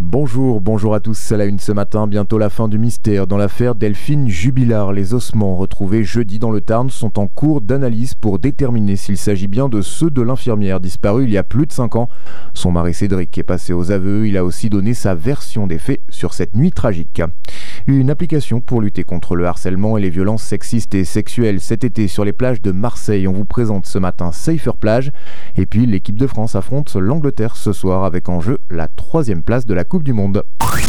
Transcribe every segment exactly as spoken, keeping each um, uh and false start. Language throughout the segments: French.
Bonjour, bonjour à tous. À la une ce matin, bientôt la fin du mystère dans l'affaire Delphine Jubilard. Les ossements retrouvés jeudi dans le Tarn sont en cours d'analyse pour déterminer s'il s'agit bien de ceux de l'infirmière disparue il y a plus de cinq ans. Son mari Cédric est passé aux aveux. Il a aussi donné sa version des faits sur cette nuit tragique. Une application pour lutter contre le harcèlement et les violences sexistes et sexuelles cet été sur les plages de Marseille. On vous présente ce matin Safer Plage. Et puis l'équipe de France affronte l'Angleterre ce soir avec en jeu la troisième place de la Coupe du Monde.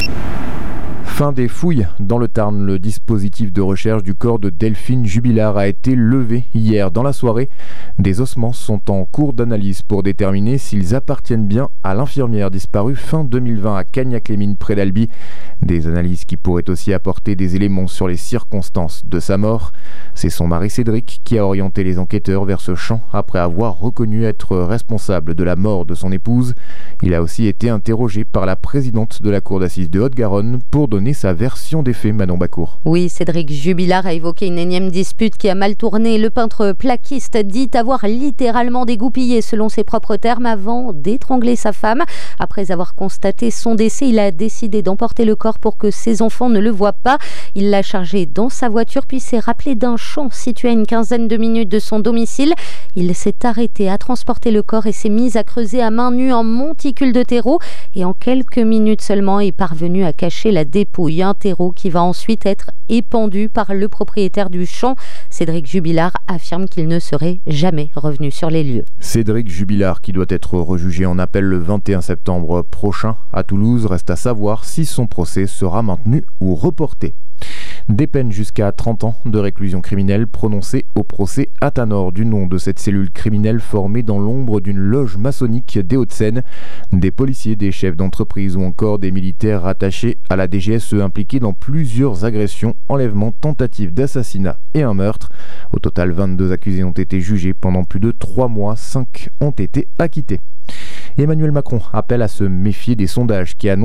Fin des fouilles dans le Tarn. Le dispositif de recherche du corps de Delphine Jubilard a été levé hier dans la soirée. Des ossements sont en cours d'analyse pour déterminer s'ils appartiennent bien à l'infirmière disparue fin deux mille vingt à Cagnac-les-Mines près d'Albi. Des analyses qui pourraient aussi apporter des éléments sur les circonstances de sa mort. C'est son mari Cédric qui a orienté les enquêteurs vers ce champ après avoir reconnu être responsable de la mort de son épouse. Il a aussi été interrogé par la présidente de la cour d'assises de Haute-Garonne pour donner sa version des faits. Manon Bacour. Oui, Cédric Jubilard a évoqué une énième dispute qui a mal tourné. Le peintre plaquiste dit avoir littéralement dégoupillé, selon ses propres termes, avant d'étrangler sa femme. Après avoir constaté son décès, il a décidé d'emporter le corps pour que ses enfants ne le voient pas. Il l'a chargé dans sa voiture puis s'est rappelé d'un champ situé à une quinzaine de minutes de son domicile. Il s'est arrêté à transporter le corps et s'est mis à creuser à main nue un monticule de terreau. Et en quelques minutes seulement est parvenu à cacher la dépouille. Un terreau qui va ensuite être épandu par le propriétaire du champ. Cédric Jubilard affirme qu'il ne serait jamais revenu sur les lieux. Cédric Jubilard qui doit être rejugé en appel le vingt et un septembre prochain à Toulouse. Reste à savoir si son procès sera maintenu ou reporté. Des peines jusqu'à trente ans de réclusion criminelle prononcées au procès Athanor, du nom de cette cellule criminelle formée dans l'ombre d'une loge maçonnique des Hauts-de-Seine. Des policiers, des chefs d'entreprise ou encore des militaires rattachés à la D G S E impliqués dans plusieurs agressions, enlèvements, tentatives d'assassinat et un meurtre. Au total, vingt-deux accusés ont été jugés pendant plus de trois mois. cinq ont été acquittés. Emmanuel Macron appelle à se méfier des sondages qui annoncent